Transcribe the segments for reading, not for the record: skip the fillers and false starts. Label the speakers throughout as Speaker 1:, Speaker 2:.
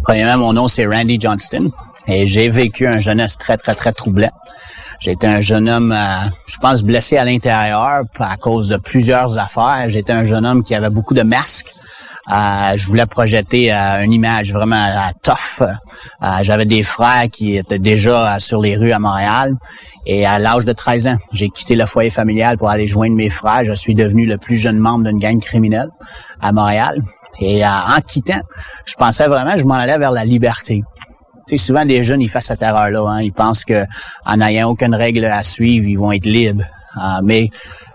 Speaker 1: Premièrement, mon nom, c'est Randy Johnston et j'ai vécu un jeunesse très, très, très troublant. J'étais un jeune homme, je pense, blessé à l'intérieur à cause de plusieurs affaires. J'étais un jeune homme qui avait beaucoup de masques. Je voulais projeter une image vraiment tough. J'avais des frères qui étaient déjà sur les rues à Montréal. Et à l'âge de 13 ans, j'ai quitté le foyer familial pour aller joindre mes frères. Je suis devenu le plus jeune membre d'une gang criminelle à Montréal. Et en quittant, je pensais vraiment que je m'en allais vers la liberté. Tu sais, souvent, les jeunes, ils font cette erreur-là. Hein. Ils pensent que en n'ayant aucune règle à suivre, ils vont être libres. Mais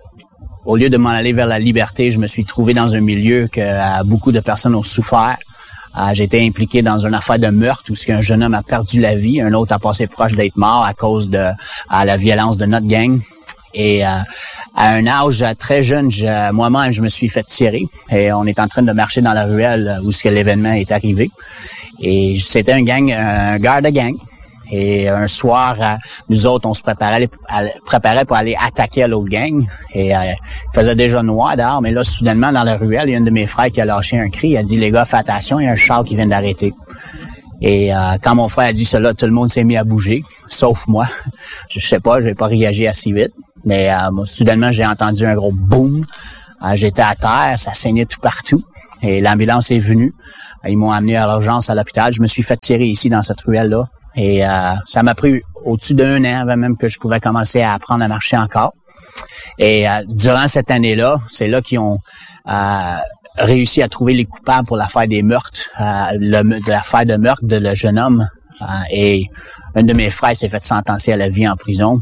Speaker 1: au lieu de m'en aller vers la liberté, je me suis trouvé dans un milieu que beaucoup de personnes ont souffert. J'ai été impliqué dans une affaire de meurtre où un jeune homme a perdu la vie, un autre a passé proche d'être mort à cause de la violence de notre gang. Et à un âge très jeune, moi-même, je me suis fait tirer. Et on est en train de marcher dans la ruelle où l'événement est arrivé. Et c'était un garde de gang. Et un soir, nous autres, on se préparait pour aller attaquer l'autre gang. Et il faisait déjà noir dehors, mais là, soudainement, dans la ruelle, il y a un de mes frères qui a lâché un cri. Il a dit, les gars, fais attention, il y a un char qui vient d'arrêter. Et quand mon frère a dit cela, tout le monde s'est mis à bouger, sauf moi. Je sais pas, j'ai pas réagi assez vite. Mais soudainement, j'ai entendu un gros boom. J'étais à terre, ça saignait tout partout. Et l'ambulance est venue. Ils m'ont amené à l'urgence à l'hôpital. Je me suis fait tirer ici dans cette ruelle-là. Et ça m'a pris au-dessus d'un an avant même que je pouvais commencer à apprendre à marcher encore. Et durant cette année-là, c'est là qu'ils ont réussi à trouver les coupables pour l'affaire des meurtres, l'affaire de meurtre de le jeune homme. Et un de mes frères s'est fait sentencer à la vie en prison.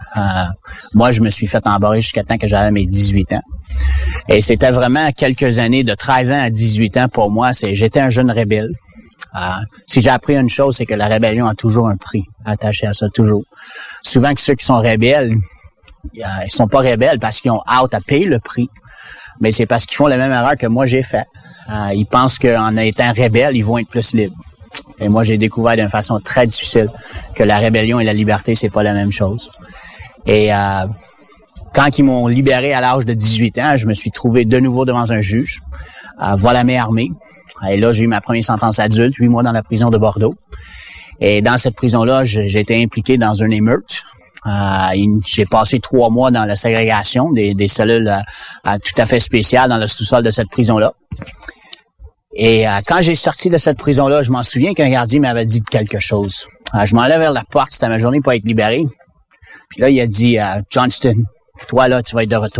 Speaker 1: Moi, je me suis fait embarrer jusqu'à temps que j'avais mes 18 ans. Et c'était vraiment quelques années, de 13 ans à 18 ans pour moi. J'étais un jeune rebelle. Si j'ai appris une chose, c'est que la rébellion a toujours un prix attaché à ça, toujours. Souvent que ceux qui sont rebelles, ils sont pas rebelles parce qu'ils ont hâte à payer le prix, mais c'est parce qu'ils font la même erreur que moi j'ai fait. Ils pensent qu'en étant rebelles, ils vont être plus libres. Et moi, j'ai découvert d'une façon très difficile que la rébellion et la liberté, c'est pas la même chose. Et quand ils m'ont libéré à l'âge de 18 ans, je me suis trouvé de nouveau devant un juge, vol à main armée. Et là, j'ai eu ma première sentence adulte, 8 mois dans la prison de Bordeaux. Et dans cette prison-là, j'ai été impliqué dans une émeute. J'ai passé 3 mois dans la ségrégation des cellules tout à fait spéciales dans le sous-sol de cette prison-là. Et quand j'ai sorti de cette prison-là, je m'en souviens qu'un gardien m'avait dit quelque chose. Je m'en allais vers la porte, c'était ma journée pour être libéré. Puis là, il a dit « Johnston, toi là, tu vas être de retour. »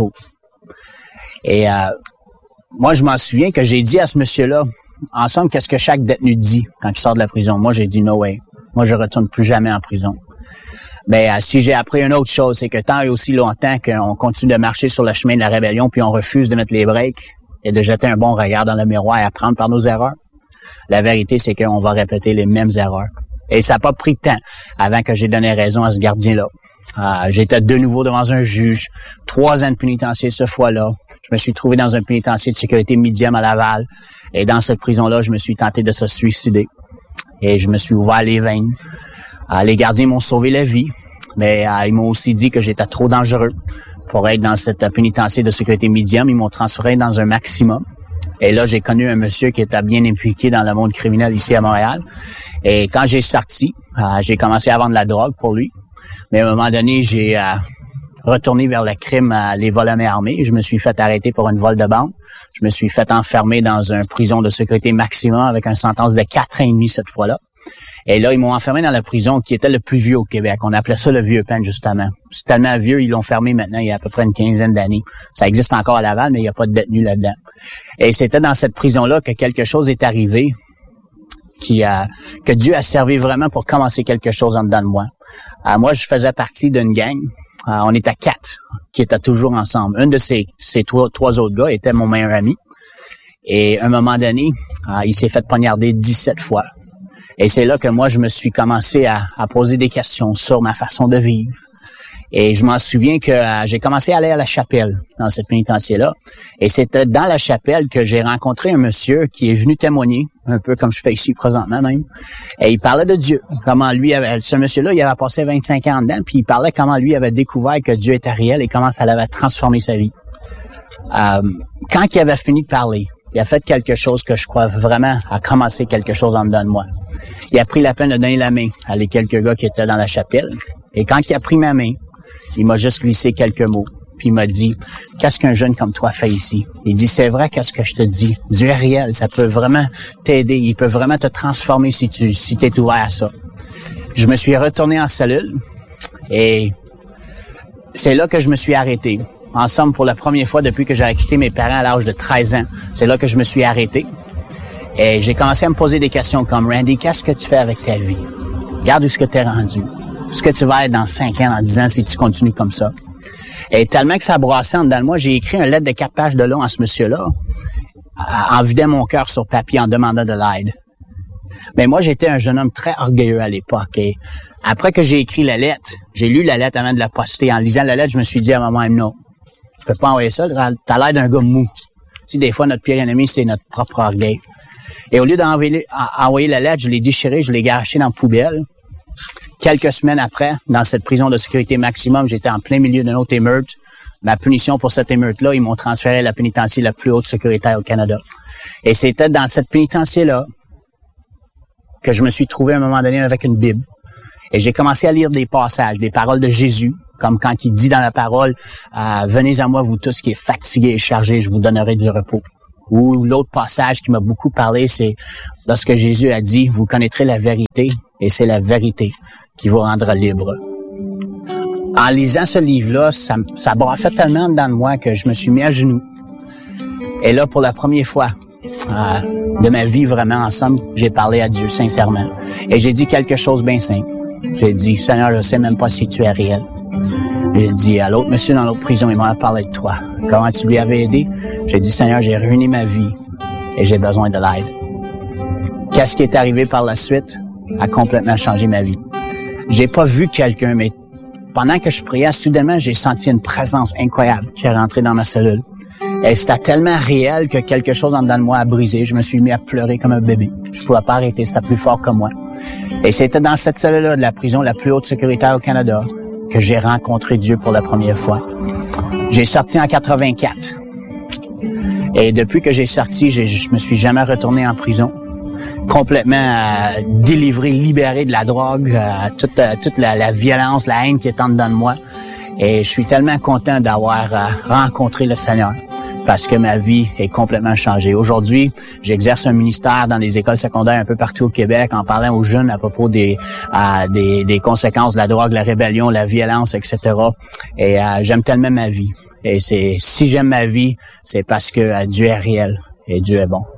Speaker 1: Et moi, je m'en souviens que j'ai dit à ce monsieur-là, en somme, qu'est-ce que chaque détenu dit quand il sort de la prison. Moi, j'ai dit « No way. Moi, je retourne plus jamais en prison. » Mais si j'ai appris une autre chose, c'est que tant et aussi longtemps qu'on continue de marcher sur le chemin de la rébellion puis on refuse de mettre les breaks et de jeter un bon regard dans le miroir et apprendre par nos erreurs, la vérité, c'est qu'on va répéter les mêmes erreurs. Et ça n'a pas pris de temps avant que j'ai donné raison à ce gardien-là. J'étais de nouveau devant un juge, 3 ans de pénitencier ce fois-là. Je me suis trouvé dans un pénitencier de sécurité médium à Laval. Et dans cette prison-là, je me suis tenté de se suicider. Et je me suis ouvert les veines. Les gardiens m'ont sauvé la vie, mais ils m'ont aussi dit que j'étais trop dangereux pour être dans cette pénitencier de sécurité médium. Ils m'ont transféré dans un maximum. Et là, j'ai connu un monsieur qui était bien impliqué dans le monde criminel ici à Montréal. Et quand j'ai sorti, j'ai commencé à vendre de la drogue pour lui. Mais à un moment donné, j'ai retourné vers le crime, les vols à main armée. Je me suis fait arrêter pour une vol de banque. Je me suis fait enfermer dans une prison de sécurité maximum avec une sentence de 4 ans et demi cette fois-là. Et là, ils m'ont enfermé dans la prison qui était le plus vieux au Québec. On appelait ça le Vieux Pen, justement. C'est tellement vieux, ils l'ont fermé maintenant il y a à peu près une 15aine d'années. Ça existe encore à Laval, mais il n'y a pas de détenus là-dedans. Et c'était dans cette prison-là que quelque chose est arrivé que Dieu a servi vraiment pour commencer quelque chose en dedans de moi. Moi, je faisais partie d'une gang. On était 4 qui étaient toujours ensemble. Un de ces trois autres gars était mon meilleur ami. Et à un moment donné, il s'est fait poignarder 17 fois. Et c'est là que moi, je me suis commencé à poser des questions sur ma façon de vivre. Et je m'en souviens que j'ai commencé à aller à la chapelle dans cette pénitencier-là. Et c'était dans la chapelle que j'ai rencontré un monsieur qui est venu témoigner, un peu comme je fais ici présentement même. Et il parlait de Dieu. Comment lui ce monsieur-là, il avait passé 25 ans dedans, puis il parlait comment lui avait découvert que Dieu était réel et comment ça l'avait transformé sa vie. Quand il avait fini de parler, il a fait quelque chose que je crois vraiment a commencé quelque chose en dedans de moi. Il a pris la peine de donner la main à les quelques gars qui étaient dans la chapelle. Et quand il a pris ma main, il m'a juste glissé quelques mots. Puis il m'a dit, qu'est-ce qu'un jeune comme toi fait ici? Il dit, c'est vrai, qu'est-ce que je te dis? Dieu est réel, ça peut vraiment t'aider. Il peut vraiment te transformer si t'es ouvert à ça. Je me suis retourné en cellule et c'est là que je me suis arrêté. En somme, pour la première fois depuis que j'avais quitté mes parents à l'âge de 13 ans, c'est là que je me suis arrêté. Et j'ai commencé à me poser des questions comme, Randy, qu'est-ce que tu fais avec ta vie? Regarde où est-ce que tu es rendu. Où est-ce que tu vas être dans 5 ans, dans 10 ans si tu continues comme ça? Et tellement que ça brassait en dedans de moi, j'ai écrit une lettre de 4 pages de long à ce monsieur-là, en vidant mon cœur sur papier, en demandant de l'aide. Mais moi, j'étais un jeune homme très orgueilleux à l'époque. Et après que j'ai écrit la lettre, j'ai lu la lettre avant de la poster. En lisant la lettre, je me suis dit à maman, non, je peux pas envoyer ça, t'as l'air d'un gars mou. Tu sais, des fois, notre pire ennemi, c'est notre propre orgueil. Et au lieu d'envoyer la lettre, je l'ai déchirée, je l'ai gâchée dans la poubelle. Quelques semaines après, dans cette prison de sécurité maximum, j'étais en plein milieu d'une autre émeute. Ma punition pour cette émeute-là, ils m'ont transféré à la pénitencière la plus haute sécuritaire au Canada. Et c'était dans cette pénitencière-là que je me suis trouvé à un moment donné avec une Bible. Et j'ai commencé à lire des passages, des paroles de Jésus, comme quand il dit dans la parole, « Venez à moi, vous tous qui êtes fatigués et chargés, je vous donnerai du repos. » Ou l'autre passage qui m'a beaucoup parlé, c'est lorsque Jésus a dit, « Vous connaîtrez la vérité, et c'est la vérité qui vous rendra libre. » En lisant ce livre-là, ça brassait tellement dedans de moi que je me suis mis à genoux. Et là, pour la première fois de ma vie, vraiment, ensemble, j'ai parlé à Dieu sincèrement. Et j'ai dit quelque chose bien simple. J'ai dit, « Seigneur, je sais même pas si tu es réel. » J'ai dit à l'autre monsieur dans l'autre prison, il m'a parlé de toi. Comment tu lui avais aidé? J'ai dit, Seigneur, j'ai ruiné ma vie et j'ai besoin de l'aide. Qu'est-ce qui est arrivé par la suite a complètement changé ma vie. J'ai pas vu quelqu'un, mais pendant que je priais, soudainement, j'ai senti une présence incroyable qui est rentrée dans ma cellule. Et c'était tellement réel que quelque chose en dedans de moi a brisé. Je me suis mis à pleurer comme un bébé. Je pouvais pas arrêter, c'était plus fort que moi. Et c'était dans cette cellule-là de la prison la plus haute sécuritaire au Canada que j'ai rencontré Dieu pour la première fois. J'ai sorti en 84. Et depuis que j'ai sorti, je me suis jamais retourné en prison. Complètement délivré, libéré de la drogue, toute la violence, la haine qui est en dedans de moi. Et je suis tellement content d'avoir rencontré le Seigneur parce que ma vie est complètement changée. Aujourd'hui, j'exerce un ministère dans les écoles secondaires un peu partout au Québec en parlant aux jeunes à propos des conséquences de la drogue, la rébellion, la violence, etc. Et j'aime tellement ma vie. Et si j'aime ma vie, c'est parce que Dieu est réel et Dieu est bon.